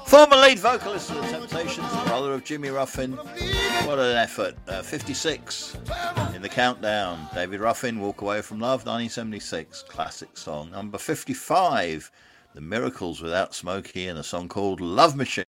Former lead vocalist of the Temptations, brother of Jimmy Ruffin. What an effort. 56 in the countdown. David Ruffin, Walk Away From Love, 1976. Classic song. Number 55, The Miracles Without Smokey, and a song called Love Machine.